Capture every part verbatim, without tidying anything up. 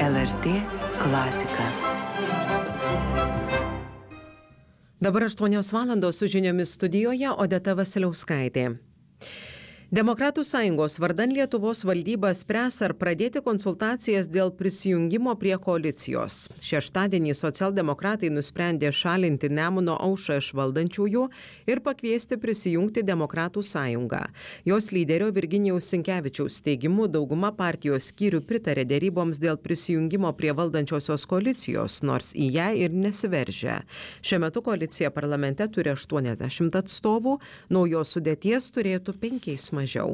L R T klasika. Dabar aštuonios valandos su žiniomis studijoje Odeta Vasiliauskaitė. Demokratų sąjungos vardan Lietuvos valdyba spręs ar pradėti konsultacijas dėl prisijungimo prie koalicijos. Šeštadienį socialdemokratai nusprendė šalinti Nemuno aušrą iš valdančiųjų ir pakviesti prisijungti Demokratų sąjungą. Jos lyderio Virginijaus Sinkevičiaus teigimu dauguma partijos skyrių pritarė deryboms dėl prisijungimo prie valdančiosios koalicijos, nors į ją ir nesiveržia. Šiuo metu koalicija parlamente turi aštuoniasdešimt atstovų, naujos sudėties turėtų penkiais mažiau. Mažiau.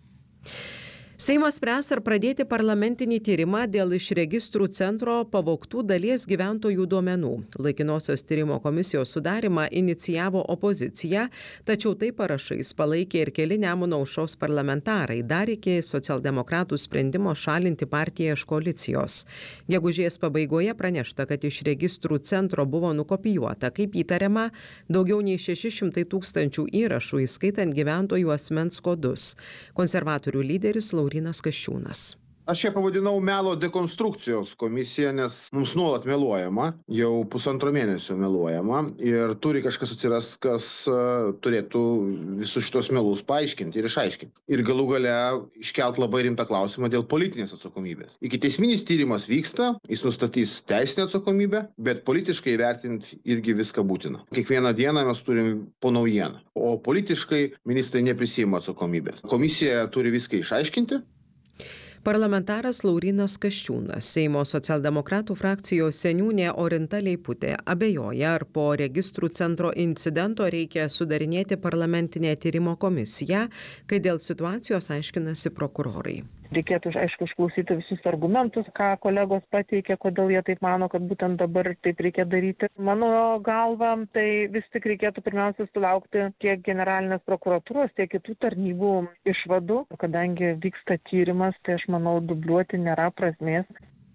Seimas spręs ar pradėti parlamentinį tyrimą dėl iš registrų centro pavogtų dalies gyventojų duomenų. Laikinosios tyrimo komisijos sudarimą inicijavo opozicija, tačiau tai parašais palaikė ir keli Nemuno aušros parlamentarai, dar iki socialdemokratų sprendimo šalinti partiją iš koalicijos. Gegužės pabaigoje pranešta, kad iš registrų centro buvo nukopijuota, kaip įtariama, daugiau nei šeši šimtai tūkstančių įrašų, įskaitant gyventojų asmens kodus. Konservatorių lyderis Laurinas Kasčiūnas. Aš ją pavadinau melo dekonstrukcijos komisija, nes mums nuolat meluojama, jau pusantro mėnesio meluojama ir turi kažkas atsiras, kas uh, turėtų visus šitos melus paaiškinti ir išaiškinti. Ir galų gale iškelt labai rimtą klausimą dėl politinės atsakomybės. Ikiteisminis tyrimas vyksta, jis nustatys teisinę atsakomybę, bet politiškai vertinti irgi viską būtina. Kiekvieną dieną mes turim po naujieną, o politiškai ministrai neprisima atsakomybės. Komisija turi viską išaiškinti. Parlamentaras Laurinas Kasčiūnas, Seimo socialdemokratų frakcijos seniūnė Orinta Leiputė abejoja, ar po registrų centro incidento reikia sudarinėti parlamentinę tyrimo komisiją, kai dėl situacijos aiškinasi prokurorai. Reikėtų, aišku, išklausyti visus argumentus, ką kolegos pateikė, kodėl jie taip mano, kad būtent dabar taip reikia daryti. Mano galva, tai vis tik reikėtų pirmiausia sulaukti tiek generalinės prokuratūros, tiek kitų tarnybų išvadų, kadangi vyksta tyrimas, tai aš manau, dubliuoti nėra prasmės.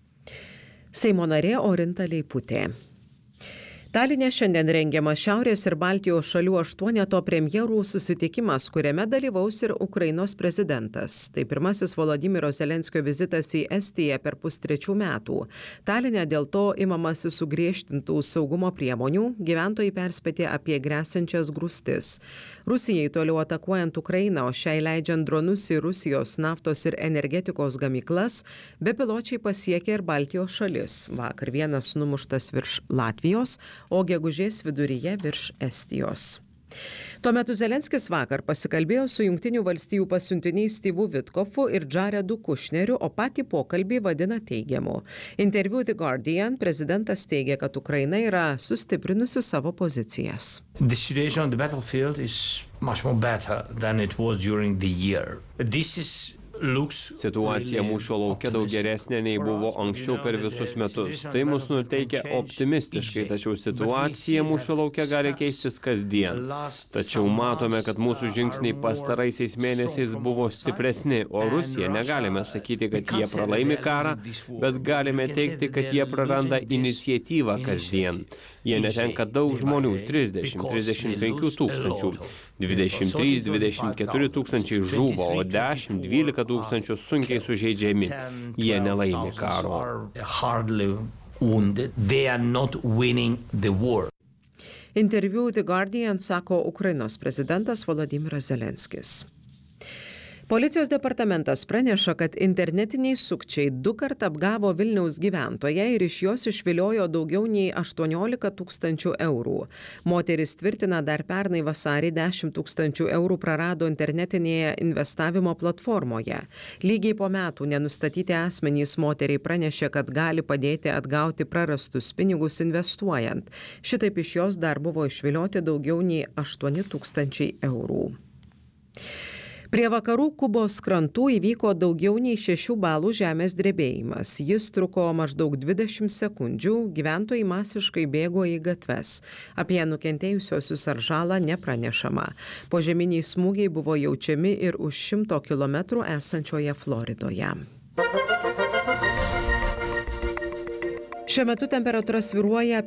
Seimo narė Orinta Leiputė. Taline šiandien rengiamas Šiaurės ir Baltijos šalių aštuoneto premjerų susitikimas, kuriame dalyvaus ir Ukrainos prezidentas. Tai pirmasis Volodymyro Zelenskio vizitas į Estiją per pustrečių metų. Taline dėl to imamasi sugriežtintų saugumo priemonių, gyventojai perspėti apie gresiančias grūstis. Rusijai toliau atakuojant Ukrainą, o šiai leidžiant dronus į Rusijos naftos ir energetikos gamyklas, bepiločiai pasiekė ir Baltijos šalis. Vakar vienas numuštas virš Latvijos, o gegužės viduryje virš Estijos. Tuo metu Zelenskis vakar pasikalbėjo su Jungtinių valstijų pasiuntiniais Stevu Witkofu ir Jaredu Kushneriu, o patį pokalbį vadina teigiamu. Interviu The Guardian prezidentas teigia, kad Ukraina yra sustiprinusi savo pozicijas. The situation on the battlefield is much more better than it was during the year. This is Situacija mūšio lauke daug geresnė nei buvo anksčiau per visus metus. Tai mus nuteikia optimistiškai, tačiau situacija mūšio lauke gali keistis kasdien. Tačiau matome, kad mūsų žingsniai pastaraisiais mėnesiais buvo stipresni, o Rusija negalime sakyti, kad jie pralaimi karą, bet galime teikti, kad jie praranda iniciatyvą kasdien. Jie netenka daug žmonių, trisdešimt trisdešimt penki tūkstančių, dvidešimt trys dvidešimt keturi tūkstančiai žuvo, o dešimt dvylika tūkstančių sunkiai sužeidžiami. Jie nelaimi karo. Interviu The Guardian sako Ukrainos prezidentas Volodymyras Zelenskis. Policijos departamentas praneša, kad internetiniai sukčiai du kart apgavo Vilniaus gyventoją ir iš jos išviliojo daugiau nei aštuoniolika tūkstančių eurų. Moteris tvirtina, dar pernai vasarį dešimt tūkstančių eurų prarado internetinėje investavimo platformoje. Lygiai po metų nenustatyti asmenys moteriai pranešė, kad gali padėti atgauti prarastus pinigus investuojant. Šitaip iš jos dar buvo išvilioti daugiau nei aštuoni tūkstančiai eurų. Prie vakarų Kubos krantų įvyko daugiau nei šešių balų žemės drebėjimas. Jis truko maždaug dvidešimt sekundžių, gyventojai masiškai bėgo į gatves. Apie nukentėjusiosius ar žalą nepranešama. Požeminiai smūgiai buvo jaučiami ir už šimto kilometrų esančioje Floridoje. Šiuo metu temperatūra svyruoja